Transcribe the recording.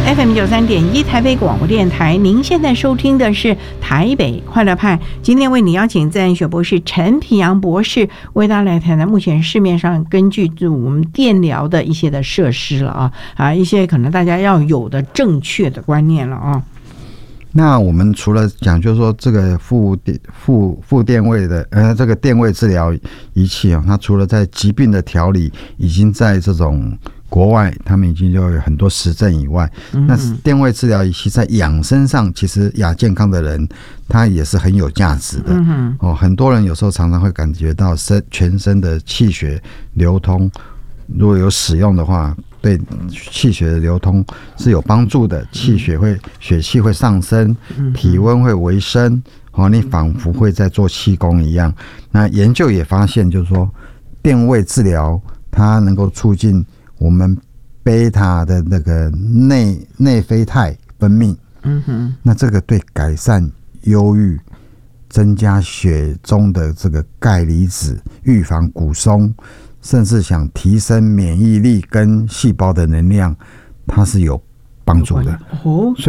FM93.1台北广播电台，您现在收听的是台北快乐派。今天为你邀请自然学博士陈平洋博士为大家来谈谈目前市面上根据我们电疗的一些的设施了一些可能大家要有的正确的观念了啊。 那我们除了讲，就是说这个负电位的这个电位治疗仪器它除了在疾病的调理，已经在这种国外他们已经就有很多实证以外，那电位治疗仪器在养生上，其实亚健康的人他也是很有价值的。很多人有时候常常会感觉到全身的气血流通，如果有使用的话，对气血的流通是有帮助的，血气会上升，体温会微升，你仿佛会在做气功一样。那研究也发现，就是说电位治疗它能够促进我们贝塔的那个内啡肽分泌，那这个对改善忧郁、增加血中的这个钙离子、预防骨松，甚至想提升免疫力跟细胞的能量，它是有帮助的。